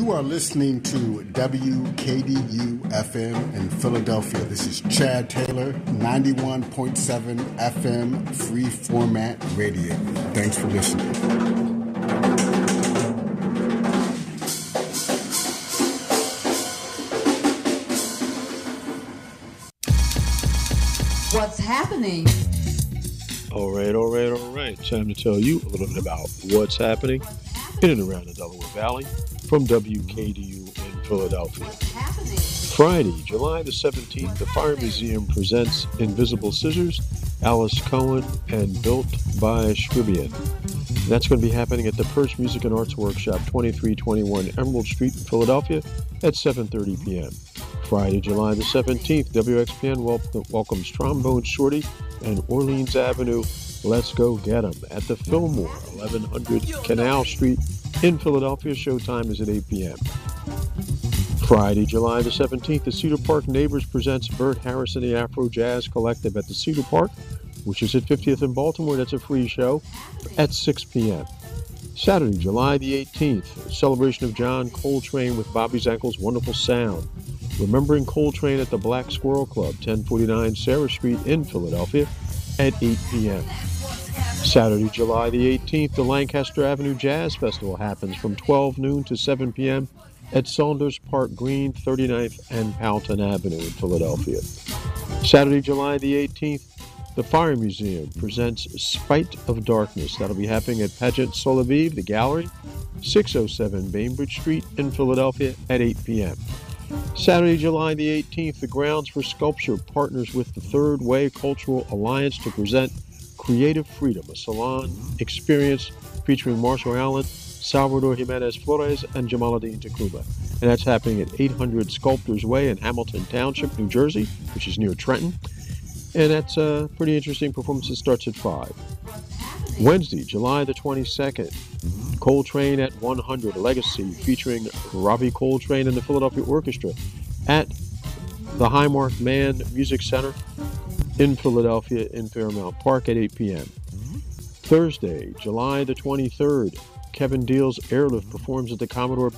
You are listening to WKDU FM in Philadelphia. This is Chad Taylor, 91.7 FM free format radio. Thanks for listening. What's happening? All right. Time to tell you a little bit about what's happening in and around the Delaware Valley from WKDU in Philadelphia. Friday, July the 17th, the Fire Museum presents Invisible Scissors, Alice Cohen, and Built by Scribian. That's going to be happening at the Perch Music and Arts Workshop, 2321 Emerald Street in Philadelphia at 7:30 p.m. Friday, July the 17th, WXPN welcomes Trombone Shorty and Orleans Avenue. Let's Go Get 'em at the Fillmore, 1100 Canal Street in Philadelphia. Showtime is at 8 p.m. Friday, July the 17th, the Cedar Park Neighbors presents Bert Harrison, the Afro Jazz Collective at the Cedar Park, which is at 50th in Baltimore. That's a free show at 6 p.m. Saturday, July the 18th, celebration of John Coltrane with Bobby Zankel's Wonderful Sound. Remembering Coltrane at the Black Squirrel Club, 1049 Sarah Street in Philadelphia at 8 p.m. Saturday, July the 18th, the Lancaster Avenue Jazz Festival happens from 12 noon to 7 p.m. at Saunders Park Green, 39th and Powelton Avenue in Philadelphia. Saturday, July the 18th, the Fire Museum presents Spite of Darkness. That'll be happening at Pageant Solavive, the Gallery, 607 Bainbridge Street in Philadelphia at 8 p.m. Saturday, July the 18th, the Grounds for Sculpture partners with the Third Way Cultural Alliance to present Creative Freedom, a salon experience featuring Marshall Allen, Salvador Jimenez Flores, and Jamaluddin Takuba. And that's happening at 800 Sculptors Way in Hamilton Township, New Jersey, which is near Trenton. And that's a pretty interesting performance. It starts at 5. Wednesday, July the 22nd, Coltrane at 100, Legacy, featuring Ravi Coltrane and the Philadelphia Orchestra at the Highmark Mann Music Center in Philadelphia in Fairmount Park at 8 p.m. Thursday, July the 23rd, Kevin Deal's Airlift performs at the Commodore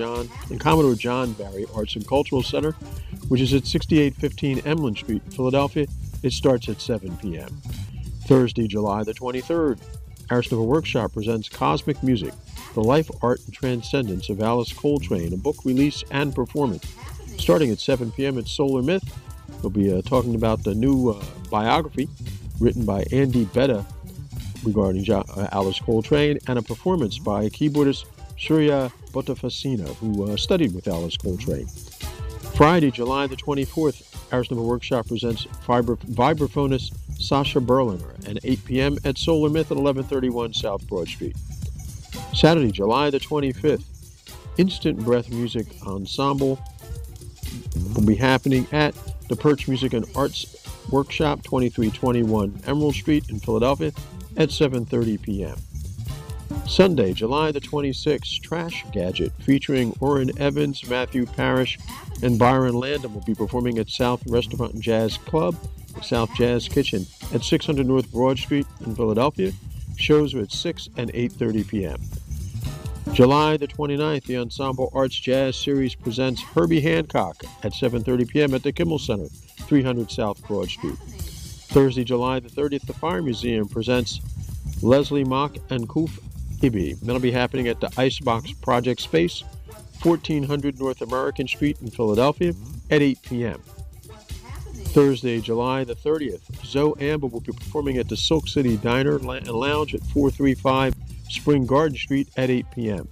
John Barry Arts and Cultural Center, which is at 6815 Emlyn Street in Philadelphia. It starts at 7 p.m. Thursday, July the 23rd, Aristotle Workshop presents Cosmic Music, The Life, Art, and Transcendence of Alice Coltrane, a book release and performance. Starting at 7 p.m. at Solar Myth, we'll be talking about the new biography written by Andy Betta regarding Alice Coltrane, and a performance by keyboardist Surya Botafasina, who studied with Alice Coltrane. Friday, July the 24th, Aristotle Workshop presents vibraphonist Sasha Berliner at 8 p.m. at Solar Myth at 1131 South Broad Street. Saturday, July the 25th, Instant Breath Music Ensemble will be happening at the Perch Music and Arts Workshop, 2321 Emerald Street in Philadelphia at 7:30 p.m. Sunday, July the 26th, Trash Gadget featuring Orrin Evans, Matthew Parrish, and Byron Landon will be performing at South Restaurant and Jazz Club, South Jazz Kitchen at 600 North Broad Street in Philadelphia. Shows are at 6 and 8:30 p.m. July the 29th, the Ensemble Arts Jazz Series presents Herbie Hancock at 7:30 p.m. at the Kimmel Center, 300 South Broad Street. Thursday, July the 30th, the Fire Museum presents Leslie Mock and Kuf Ibi. That'll be happening at the Icebox Project Space, 1400 North American Street in Philadelphia at 8 p.m. Thursday, July the 30th, Zoe Amber will be performing at the Silk City Diner and Lounge at 435 Spring Garden Street at 8 p.m.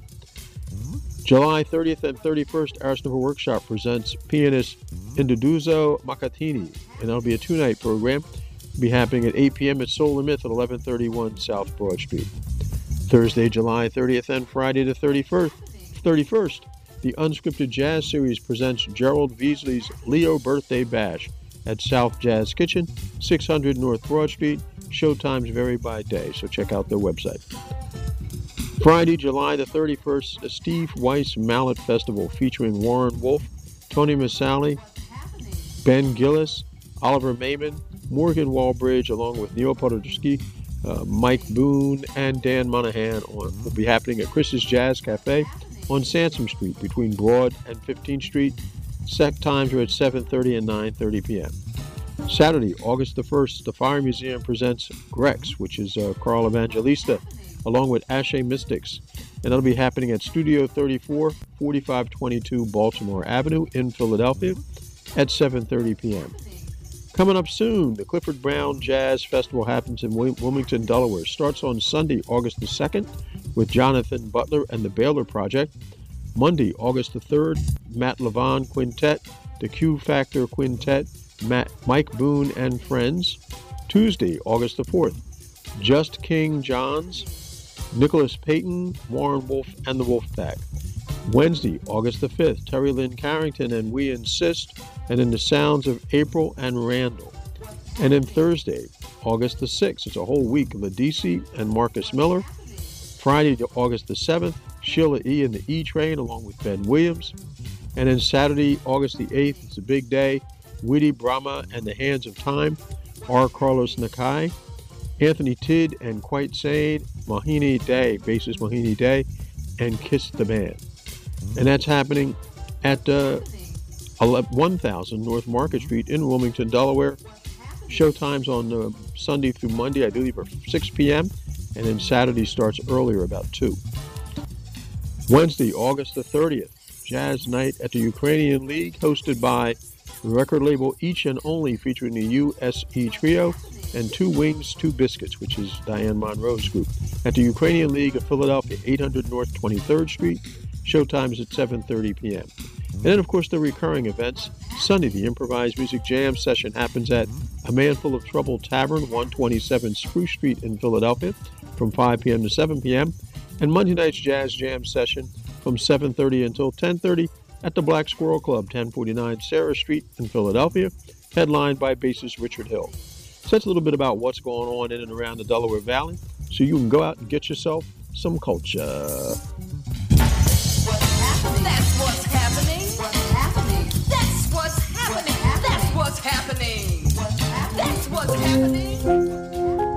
July 30th and 31st, Aristotle Workshop presents pianist Induduzo Makatini, and that'll be a 2-night program. It'll be happening at 8 p.m. at Solar Myth at 1131 South Broad Street. Thursday, July 30th and Friday the 31st, the Unscripted Jazz Series presents Gerald Veasley's Leo Birthday Bash at South Jazz Kitchen, 600 North Broad Street. Showtimes vary by day, so check out their website. Friday, July the 31st, the Steve Weiss Mallet Festival featuring Warren Wolf, Tony Masali, Ben Gillis, Oliver Mayman, Morgan Walbridge, along with Neil Podolsky, Mike Boone, and Dan Monahan will be happening at Chris's Jazz Cafe on Sansom Street between Broad and 15th Street. Set times are at 7:30 and 9:30 p.m. Saturday, August the 1st, the Fire Museum presents Grex, which is Carl Evangelista, along with Ashe Mystics. And that'll be happening at Studio 34, 4522 Baltimore Avenue in Philadelphia at 7:30 p.m. Coming up soon, the Clifford Brown Jazz Festival happens in Wilmington, Delaware. Starts on Sunday, August the 2nd, with Jonathan Butler and the Baylor Project. Monday, August the 3rd, Matt Levon Quintet, the Q Factor Quintet, Mike Boone and Friends. Tuesday, August the 4th, Just King Johns, Nicholas Payton, Warren Wolf, and the Wolf Pack. Wednesday, August the 5th, Terry Lynn Carrington and We Insist, and in the sounds of April and Randall. And then Thursday, August the 6th, it's a whole week, Ladisi and Marcus Miller. Friday, August the 7th, Sheila E. and the E Train, along with Ben Williams. And then Saturday, August the 8th, it's a big day, Witty Brahma and the Hands of Time, R. Carlos Nakai, Anthony Tidd and Quite Sane, Mohini Day, bassist Mohini Day, and Kiss the Band. And that's happening at 1000 North Market Street in Wilmington, Delaware. Showtimes on Sunday through Monday, I believe, are 6 p.m., and then Saturday starts earlier, about 2. Wednesday, August the 30th, Jazz Night at the Ukrainian League, hosted by the record label Each and Only, featuring the USE Trio and Two Wings, Two Biscuits, which is Diane Monroe's group, at the Ukrainian League of Philadelphia, 800 North 23rd Street. Showtimes at 7:30 p.m. And then, of course, the recurring events. Sunday, the improvised music jam session happens at A Man Full of Trouble Tavern, 127 Spruce Street in Philadelphia, from 5 p.m. to 7 p.m. And Monday night's jazz jam session from 7:30 until 10:30 at the Black Squirrel Club, 1049 Sarah Street in Philadelphia, headlined by bassist Richard Hill. So that's a little bit about what's going on in and around the Delaware Valley, so you can go out and get yourself some culture. That's what's happening. That's what's happening. That's what's happening. That's what's happening.